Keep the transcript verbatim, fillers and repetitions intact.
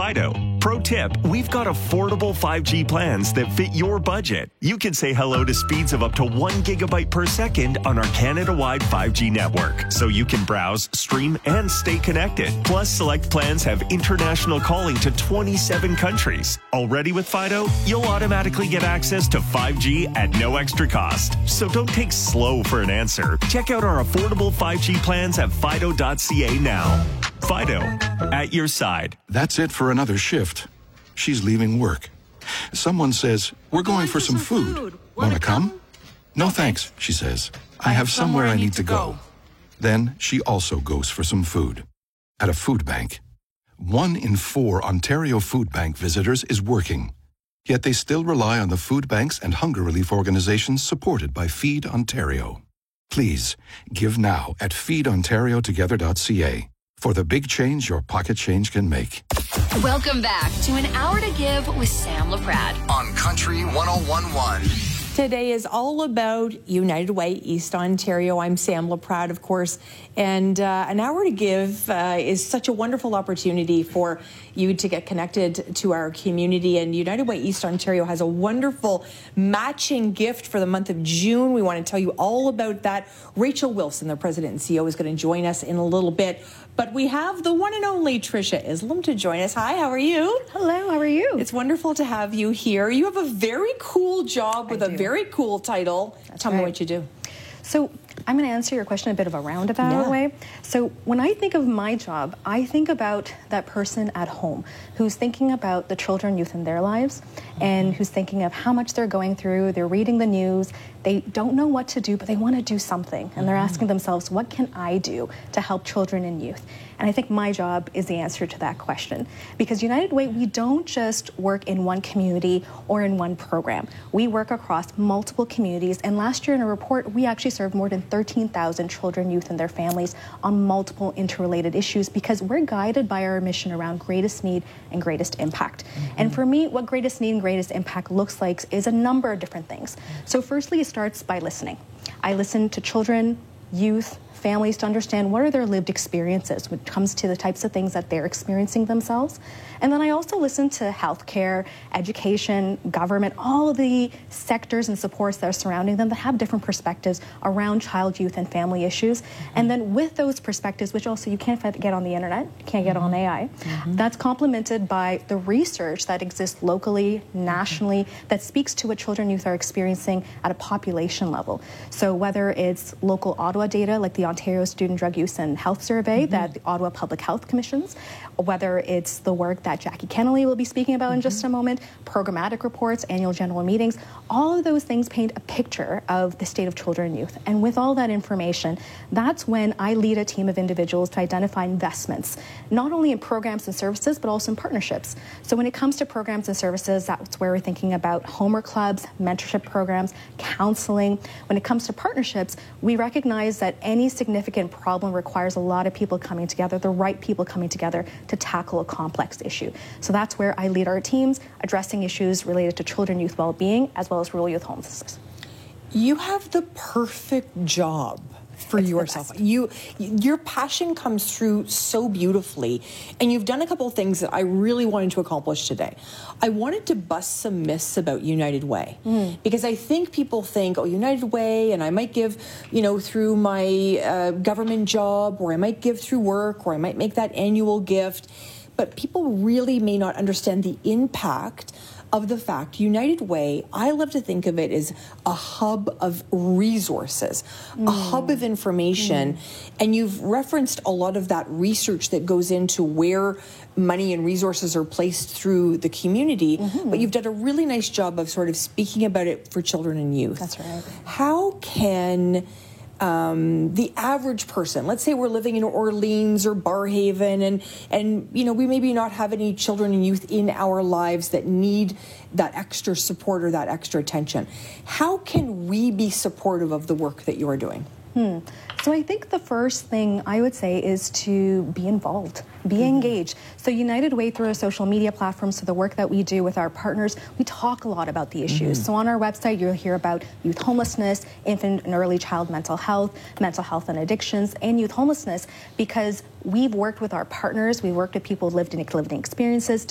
Fido. Pro tip, we've got affordable five G plans that fit your budget. You can say hello to speeds of up to one gigabyte per second on our Canada-wide five G network, so you can browse, stream, and stay connected. Plus, select plans have international calling to twenty-seven countries. Already with Fido, you'll automatically get access to five G at no extra cost. So don't take slow for an answer. Check out our affordable five G plans at fido dot c a now. Fido, at your side. That's it for another shift. She's leaving work. Someone says, we're going for some food. Want to come? No thanks, she says. I have somewhere I need to go. Then she also goes for some food. At a food bank. One in four Ontario Food Bank visitors is working. Yet they still rely on the food banks and hunger relief organizations supported by Feed Ontario. Please, give now at feed ontario together dot c a for the big change your pocket change can make. Welcome back to An Hour to Give with Sam LaPrade on Country one oh one point one. Today is all about United Way, East Ontario. I'm Sam LaPrade, of course, and uh, An Hour to Give uh, is such a wonderful opportunity for you to get connected to our community. And United Way, East Ontario has a wonderful matching gift for the month of June. We want to tell you all about that. Rachel Wilson, the president and C E O, is going to join us in a little bit. But we have the one and only Tricia Islam to join us. Hi, how are you? Hello, how are you? It's wonderful to have you here. You have a very cool job with a very cool title. That's Tell right. me what you do. So I'm going to answer your question a bit of a roundabout Yeah. way. So when I think of my job, I think about that person at home who's thinking about the children, youth in their lives, mm-hmm. and who's thinking of how much they're going through. They're reading the news. They don't know what to do, but they want to do something. And mm-hmm. they're asking themselves, what can I do to help children and youth? And I think my job is the answer to that question. Because United Way, we don't just work in one community or in one program. We work across multiple communities. And last year in a report, we actually served more than thirteen thousand children, youth, and their families on multiple interrelated issues because we're guided by our mission around greatest need and greatest impact. Mm-hmm. And for me, what greatest need and greatest impact looks like is a number of different things. So firstly, it starts by listening. I listen to children, youth, families to understand what are their lived experiences when it comes to the types of things that they're experiencing themselves. And then I also listen to healthcare, education, government, all of the sectors and supports that are surrounding them that have different perspectives around child, youth, and family issues. Mm-hmm. And then with those perspectives, which also you can't get on the internet, you can't get mm-hmm. on A I, mm-hmm. that's complemented by the research that exists locally, nationally, mm-hmm. that speaks to what children and youth are experiencing at a population level. So whether it's local Ottawa data, like the Ontario Student Drug Use and Health Survey mm-hmm. that the Ottawa Public Health commissions, whether it's the work that Jackie Kennelly will be speaking about mm-hmm. in just a moment, programmatic reports, annual general meetings, all of those things paint a picture of the state of children and youth. And with all that information, that's when I lead a team of individuals to identify investments, not only in programs and services, but also in partnerships. So when it comes to programs and services, that's where we're thinking about homework clubs, mentorship programs, counseling. When it comes to partnerships, we recognize that any significant problem requires a lot of people coming together, the right people coming together to tackle a complex issue. So that's where I lead our teams, addressing issues related to children, youth well-being, as well as rural youth homelessness. You have the perfect job for It's yourself. You, your passion comes through so beautifully, and you've done a couple of things that I really wanted to accomplish today. I wanted to bust some myths about United Way, mm. because I think people think, oh, United Way, and I might give, you know, through my uh, government job, or I might give through work, or I might make that annual gift, but people really may not understand the impact of the fact United Way, I love to think of it as a hub of resources, mm. a hub of information. Mm. And you've referenced a lot of that research that goes into where money and resources are placed through the community, mm-hmm. but you've done a really nice job of sort of speaking about it for children and youth. That's right. How can Um, the average person, let's say we're living in Orleans or Barrhaven, and, and, you know, we maybe not have any children and youth in our lives that need that extra support or that extra attention. How can we be supportive of the work that you're doing? Hmm. So I think the first thing I would say is to be involved, be mm-hmm. engaged. So United Way, through our social media platforms, so the work that we do with our partners, we talk a lot about the issues. Mm-hmm. So on our website, you'll hear about youth homelessness, infant and early child mental health, mental health and addictions, and youth homelessness, because we've worked with our partners, we've worked with people with lived in living experiences